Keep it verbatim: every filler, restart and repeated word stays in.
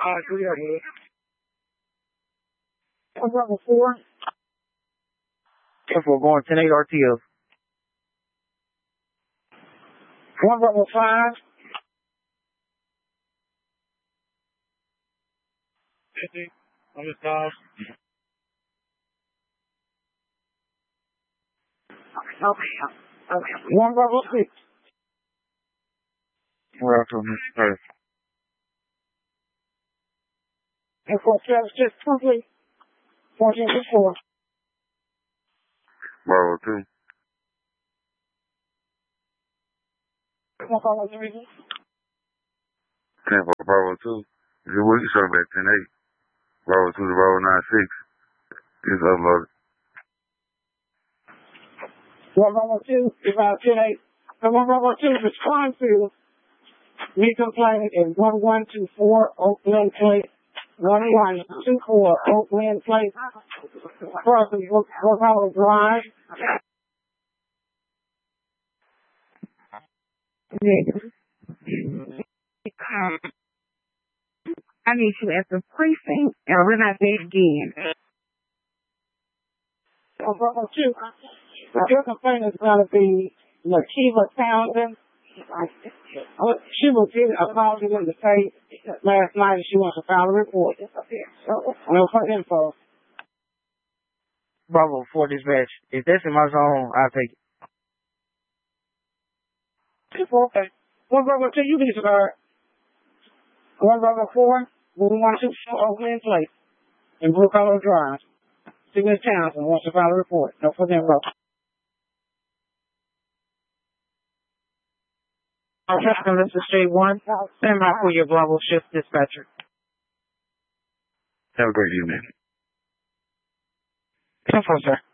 Uh, three are here. One level four. ten four going ten eight R T O. One level five. fifty. On this dog. Okay. Okay. One level six. We're out on this first. And for seven, just complete. fourteen to four. Bravo two. One level three. ten four Bravo two. You will you serve at ten eight. Bravo two to Bravo nine six. It's uploaded. One level two is about ten eight. And one level two is Clinefield. Me complaint is one one two four Oakland Plate. one one two four Oakland Plate. Crossing Brookhollow Drive. I need you at the precinct, and we're not there again. On level two, your complaint is going to be Lakeela Townsend. She was given a call in the face last night and she wants to file a report. No for info. Bravo four dispatch. If that's in my zone, I'll take it. Okay. One level two, you can start. One level four, one one two four Oakland Place in Brookhollow Drive. Lakeela Townsend wants to file a report. No for info. Okay, this is J one. Stand by for your Bravo shift dispatcher. Have a great evening. ten four, sir.